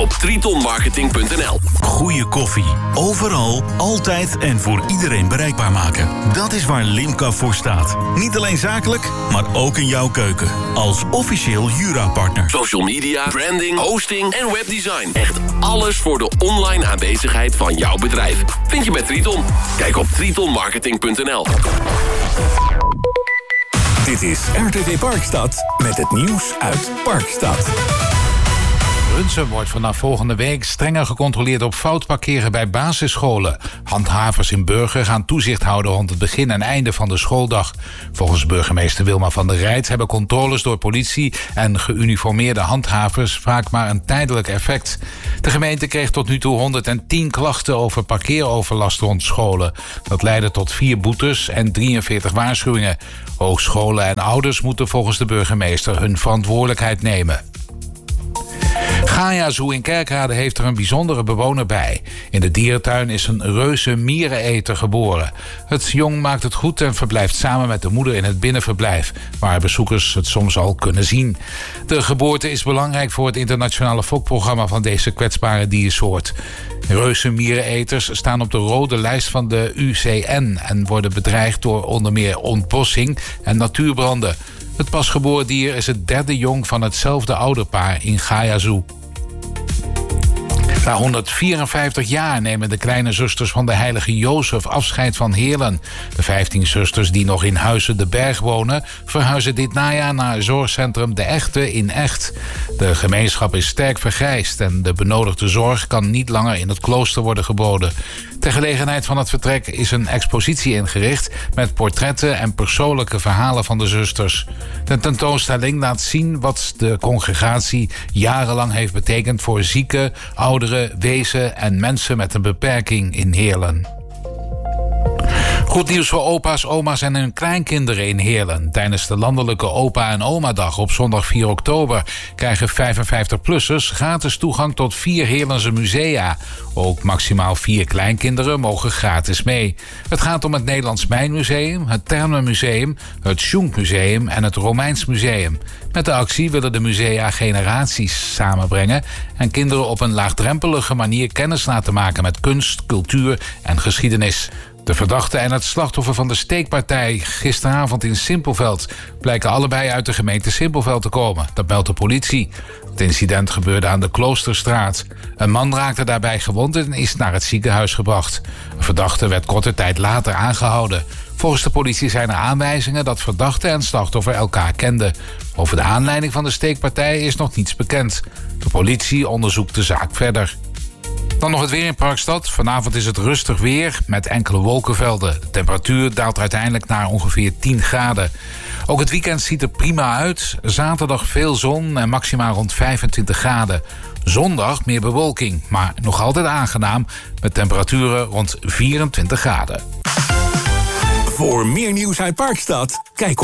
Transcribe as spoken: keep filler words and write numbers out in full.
op triton marketing punt n l. Goeie koffie. Overal, altijd en voor iedereen bereikbaar maken. Dat is waar Limca voor staat. Niet alleen zakelijk, maar ook in jouw keuken. Als officieel Jura-partner. Social media, branding, hosting en webdesign. Echt alles voor de online aanwezigheid van jouw bedrijf. Vind je bij Triton. Kijk op triton marketing punt n l. Dit is R T V Parkstad met het nieuws uit Parkstad. Brunsum wordt vanaf volgende week strenger gecontroleerd op fout parkeren bij basisscholen. Handhavers in Burger gaan toezicht houden rond het begin en einde van de schooldag. Volgens burgemeester Wilma van der Rijt hebben controles door politie en geuniformeerde handhavers vaak maar een tijdelijk effect. De gemeente kreeg tot nu toe honderdtien klachten over parkeeroverlast rond scholen. Dat leidde tot vier boetes en drieënveertig waarschuwingen. Hogescholen en ouders moeten volgens de burgemeester hun verantwoordelijkheid nemen. Gaia Zoo in Kerkrade heeft er een bijzondere bewoner bij. In de dierentuin is een reuze miereneter geboren. Het jong maakt het goed en verblijft samen met de moeder in het binnenverblijf, waar bezoekers het soms al kunnen zien. De geboorte is belangrijk voor het internationale fokprogramma van deze kwetsbare diersoort. Reuze miereneters staan op de rode lijst van de U C N en worden bedreigd door onder meer ontbossing en natuurbranden. Het pasgeboren dier is het derde jong van hetzelfde ouderpaar in Gaia Zoo. Na honderdvierenvijftig jaar nemen de kleine zusters van de heilige Jozef afscheid van Heerlen. De vijftien zusters die nog in Huizen de Berg wonen, verhuizen dit najaar naar zorgcentrum De Echte in Echt. De gemeenschap is sterk vergrijsd en de benodigde zorg kan niet langer in het klooster worden geboden. Ter gelegenheid van het vertrek is een expositie ingericht met portretten en persoonlijke verhalen van de zusters. De tentoonstelling laat zien wat de congregatie jarenlang heeft betekend voor zieken, ouderen, wezen en mensen met een beperking in Heerlen. Goed nieuws voor opa's, oma's en hun kleinkinderen in Heerlen. Tijdens de landelijke opa- en oma-dag op zondag vier oktober... krijgen vijfenvijftig-plussers gratis toegang tot vier Heerlense musea. Ook maximaal vier kleinkinderen mogen gratis mee. Het gaat om het Nederlands Mijnmuseum, het Thermenmuseum, het Sjonkmuseum en het Romeins Museum. Met de actie willen de musea generaties samenbrengen en kinderen op een laagdrempelige manier kennis laten maken met kunst, cultuur en geschiedenis. De verdachte en het slachtoffer van de steekpartij gisteravond in Simpelveld blijken allebei uit de gemeente Simpelveld te komen. Dat meldt de politie. Het incident gebeurde aan de Kloosterstraat. Een man raakte daarbij gewond en is naar het ziekenhuis gebracht. Een verdachte werd korte tijd later aangehouden. Volgens de politie zijn er aanwijzingen dat verdachte en slachtoffer elkaar kenden. Over de aanleiding van de steekpartij is nog niets bekend. De politie onderzoekt de zaak verder. Dan nog het weer in Parkstad. Vanavond is het rustig weer met enkele wolkenvelden. De temperatuur daalt uiteindelijk naar ongeveer tien graden. Ook het weekend ziet er prima uit. Zaterdag veel zon en maximaal rond vijfentwintig graden. Zondag meer bewolking, maar nog altijd aangenaam met temperaturen rond vierentwintig graden. Voor meer nieuws uit Parkstad, kijk op